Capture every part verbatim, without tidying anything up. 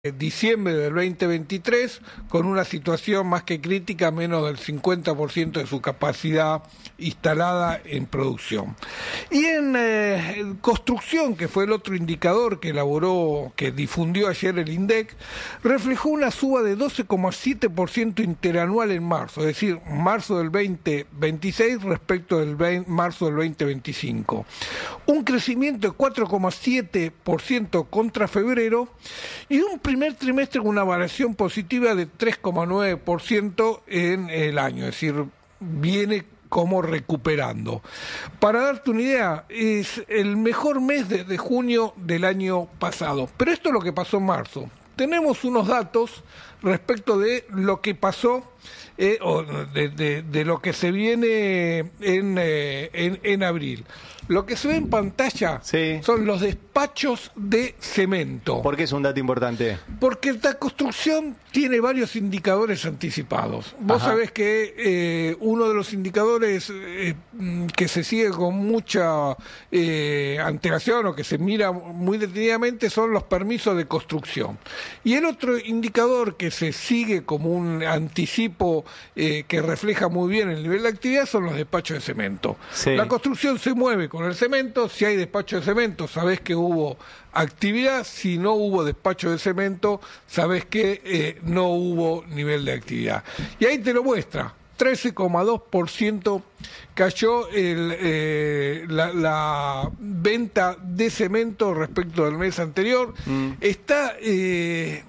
diciembre del veinte veintitrés, con una situación más que crítica, menos del cincuenta por ciento de su capacidad instalada en producción. Y en eh, construcción, que fue el otro indicador que elaboró, que difundió ayer el INDEC, reflejó una suba de doce coma siete por ciento interanual en marzo, es decir, marzo del veinte veintiséis respecto del veinte, marzo del veinte veinticinco. Un crecimiento de cuatro coma siete por ciento contra febrero y un primer trimestre con una variación positiva de tres coma nueve por ciento en el año, es decir, viene como recuperando. Para darte una idea, es el mejor mes desde junio del año pasado. Pero esto es lo que pasó en marzo. Tenemos unos datos respecto de lo que pasó, eh, o de, de, de lo que se viene en, eh, en, en abril. Lo que se ve en pantalla sí. son los despachos de cemento. ¿Por qué es un dato importante? Porque la construcción tiene varios indicadores anticipados. Vos Ajá. sabés que eh, uno de los indicadores eh, que se sigue con mucha eh, antelación o que se mira muy detenidamente son los permisos de construcción. Y el otro indicador que se sigue como un anticipo eh, que refleja muy bien el nivel de actividad son los despachos de cemento. Sí. La construcción se mueve con el cemento. Si hay despacho de cemento, sabés que hubo actividad. Si no hubo despacho de cemento, sabés que eh, no hubo nivel de actividad. Y ahí te lo muestra. trece coma dos por ciento cayó el, eh, la, la venta de cemento respecto del mes anterior. Mm. Está eh,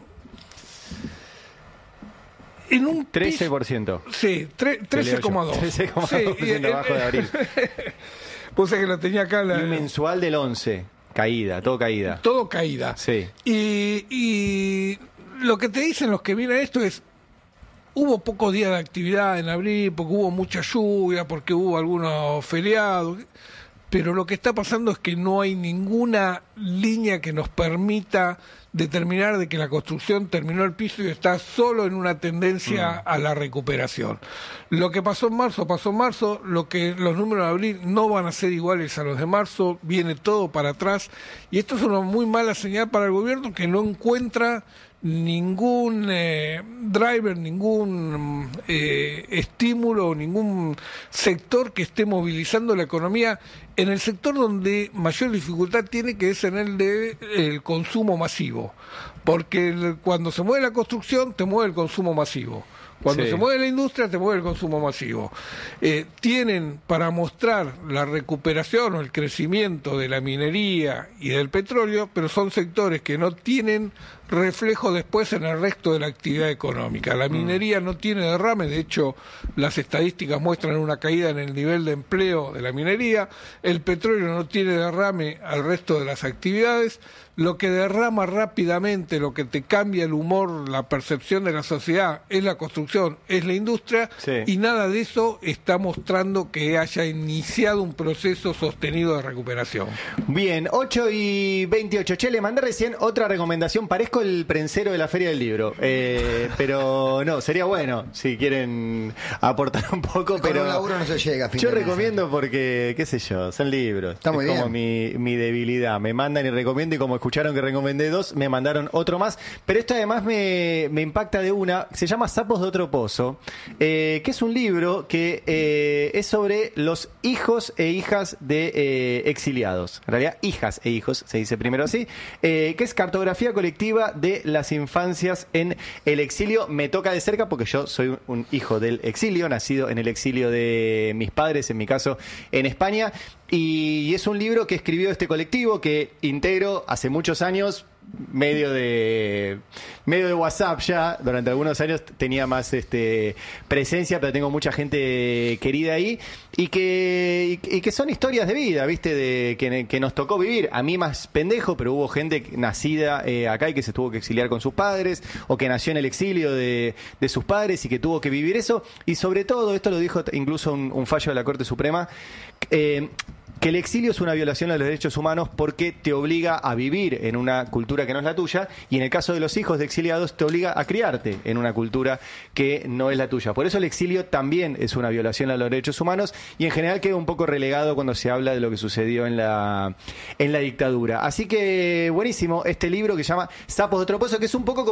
en un trece por ciento. Piso, sí, trece coma dos por ciento. trece coma dos por ciento sí, abajo de abril. Puse que lo tenía acá. La, y mensual del once. Caída, todo caída. Todo caída. Sí. Y, y lo que te dicen los que vienen a esto es, hubo pocos días de actividad en abril, porque hubo mucha lluvia, porque hubo algunos feriados, pero lo que está pasando es que no hay ninguna línea que nos permita determinar de que la construcción terminó el piso y está solo en una tendencia mm. a la recuperación. Lo que pasó en marzo, pasó en marzo, lo que los números de abril no van a ser iguales a los de marzo, viene todo para atrás, y esto es una muy mala señal para el gobierno, que no encuentra ningún eh, driver, ningún eh, estímulo, ningún sector que esté movilizando la economía en el sector donde mayor dificultad tiene, que es en el de el consumo masivo, porque el, cuando se mueve la construcción te mueve el consumo masivo. Cuando sí. se mueve la industria, te mueve el consumo masivo. Eh, tienen para mostrar la recuperación o el crecimiento de la minería y del petróleo, pero son sectores que no tienen reflejo después en el resto de la actividad económica. La minería mm. no tiene derrame, de hecho, las estadísticas muestran una caída en el nivel de empleo de la minería. El petróleo no tiene derrame al resto de las actividades. Lo que derrama rápidamente, lo que te cambia el humor, la percepción de la sociedad, es la construcción, es la industria, sí. y nada de eso está mostrando que haya iniciado un proceso sostenido de recuperación. Bien, ocho y veintiocho. Che, le mandé recién otra recomendación. Parezco el prensero de la Feria del Libro, eh, pero no, sería bueno si quieren aportar un poco, Con pero un laburo no se llega a fin yo de recomiendo porque, qué sé yo, son libros. Está muy es como bien. mi, mi debilidad. Me mandan y recomiendo, y como escucharon que recomendé dos, me mandaron otro más, pero esto además me, me impacta de una. Se llama Sapos de otro pozo, eh, que es un libro que eh, es sobre los hijos e hijas de eh, exiliados, en realidad hijas e hijos, se dice primero así, eh, que es cartografía colectiva de las infancias en el exilio. Me toca de cerca porque yo soy un hijo del exilio, nacido en el exilio de mis padres, en mi caso en España, y es un libro que escribió este colectivo que integro hace muchos años, medio de medio de WhatsApp ya. Durante algunos años tenía más este presencia, pero tengo mucha gente querida ahí, y que y, y que son historias de vida, viste, de que, que nos tocó vivir. A mí más pendejo, pero hubo gente nacida eh, acá y que se tuvo que exiliar con sus padres, o que nació en el exilio de, de sus padres y que tuvo que vivir eso. Y sobre todo, esto lo dijo incluso un, un fallo de la Corte Suprema, eh, que el exilio es una violación a los derechos humanos porque te obliga a vivir en una cultura que no es la tuya, y en el caso de los hijos de exiliados te obliga a criarte en una cultura que no es la tuya. Por eso el exilio también es una violación a los derechos humanos, y en general queda un poco relegado cuando se habla de lo que sucedió en la, en la dictadura. Así que buenísimo este libro que se llama Sapos de otro pozo, que es un poco como